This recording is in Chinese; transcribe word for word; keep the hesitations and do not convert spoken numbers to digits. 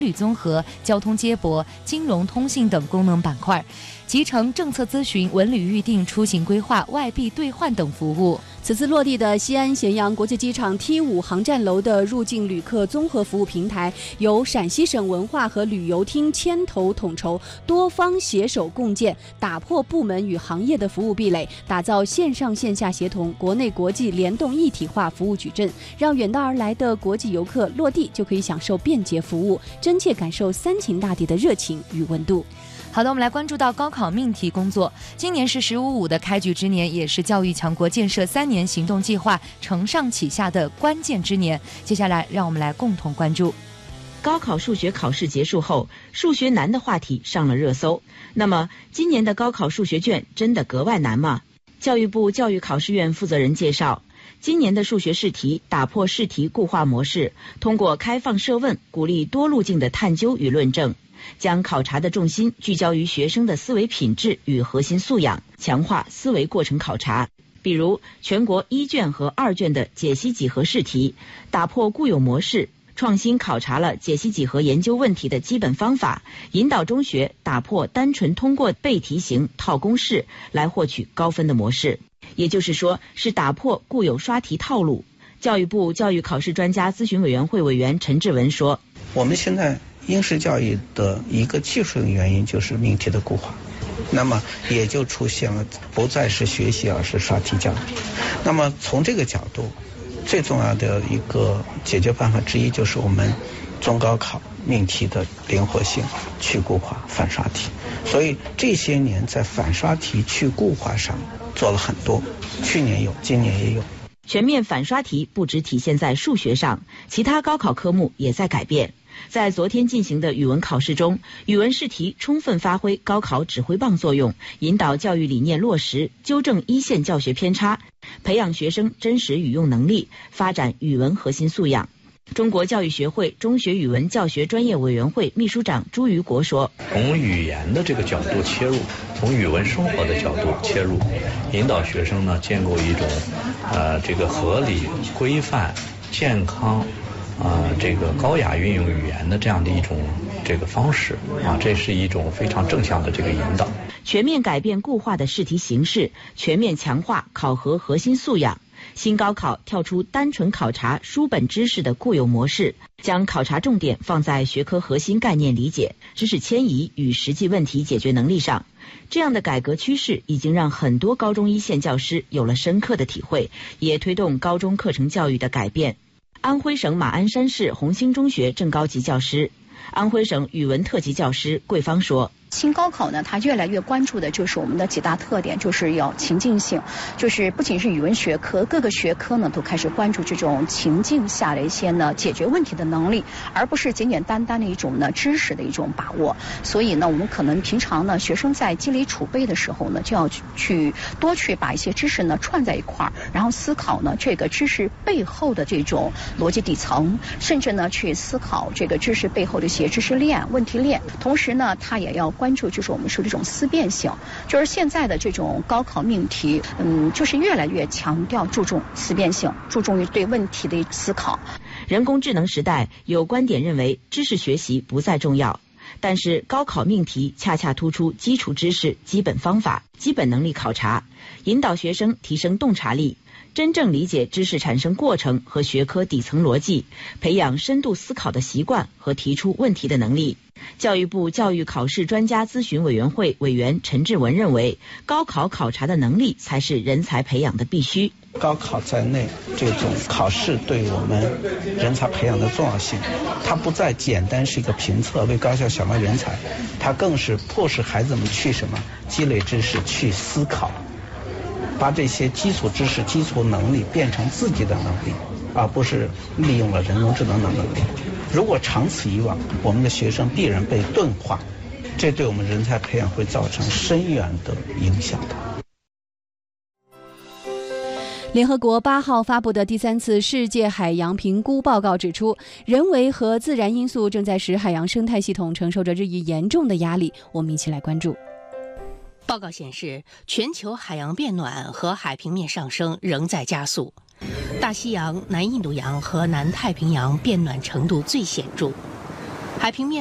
旅综合、交通接驳、金融通信等功能板块，集成政策咨询、文旅预订、出行规划、外币兑换等服务。 此次落地的西安咸阳国际机场 T 五 航站楼的入境旅客综合服务平台，由陕西省文化和旅游厅牵头统筹，多方携手共建，打破部门与行业的服务壁垒，打造线上线下协同、国内国际联动一体化服务矩阵，让远道而来的国际游客落地就可以享受便捷服务，真切感受三秦大地的热情与温度。 好的，我们来关注到高考命题工作。今年是十五五的开局之年，也是教育强国建设三年行动计划承上启下的关键之年。接下来，让我们来共同关注。 高考数学考试结束后，数学难的话题上了热搜。那么，今年的高考数学卷真的格外难吗？教育部教育考试院负责人介绍，今年的数学试题打破试题固化模式，通过开放设问，鼓励多路径的探究与论证，将考察的重心聚焦于学生的思维品质与核心素养，强化思维过程考察。比如全国一卷和二卷的解析几何试题，打破固有模式，创新考察了解析几何研究问题的基本方法，引导中学打破单纯通过背题型套公式来获取高分的模式，也就是说是打破固有刷题套路。教育部教育考试专家咨询委员会委员陈志文说， 我们现在应试教育的一个技术性原因就是命题的固化，那么也就出现了不再是学习而是刷题教育。那么从这个角度，最重要的一个解决办法之一就是我们中高考命题的灵活性去固化反刷题。所以这些年在反刷题去固化上做了很多，去年有，今年也有。 全面反刷题不只体现在数学上，其他高考科目也在改变。在昨天进行的语文考试中，语文试题充分发挥高考指挥棒作用，引导教育理念落实，纠正一线教学偏差，培养学生真实语用能力，发展语文核心素养。中国教育学会中学语文教学专业委员会秘书长朱于国说， 从语言的这个角度切入，从语文生活的角度切入，引导学生呢建构一种呃这个合理、规范、健康啊、呃，这个高雅运用语言的这样的一种这个方式啊，这是一种非常正向的这个引导。 全面改变固化的试题形式，全面强化考核核心素养。新高考跳出单纯考察书本知识的固有模式，将考察重点放在学科核心概念理解、知识迁移与实际问题解决能力上。这样的改革趋势已经让很多高中一线教师有了深刻的体会，也推动高中课程教育的改变。安徽省马鞍山市红星中学正高级教师、安徽省语文特级教师桂芳说， 新高考呢，它越来越关注的就是我们的几大特点，就是要情境性，就是不仅是语文学科，各个学科呢都开始关注这种情境下的一些呢解决问题的能力，而不是简简单单的一种呢知识的一种把握。所以呢，我们可能平常呢学生在积累储备的时候呢，就要去多去把一些知识呢串在一块儿，然后思考呢这个知识背后的这种逻辑底层，甚至呢去思考这个知识背后的一些知识链、问题链。同时呢，它也要关注就是我们说这种思辨性，就是现在的这种高考命题，嗯，就是越来越强调注重思辨性，注重于对问题的思考。 人工智能时代，有观点认为知识学习不再重要，但是高考命题恰恰突出基础知识、基本方法、基本能力考察，引导学生提升洞察力，真正理解知识产生过程和学科底层逻辑，培养深度思考的习惯和提出问题的能力。教育部教育考试专家咨询委员会委员陈志文认为，高考考察的能力才是人才培养的必须。 高考在内，这种考试对我们人才培养的重要性，它不再简单是一个评测为高校选拔人才，它更是迫使孩子们去什么积累知识，去思考，把这些基础知识、基础能力变成自己的能力，而不是利用了人工智能的能力。如果长此以往，我们的学生必然被钝化，这对我们人才培养会造成深远的影响的。 联合国八号发布的第三次世界海洋评估报告指出，人为和自然因素正在使海洋生态系统承受着日益严重的压力。我们一起来关注。 报告显示，全球海洋变暖和海平面上升仍在加速，大西洋、南印度洋和南太平洋变暖程度最显著。 海平面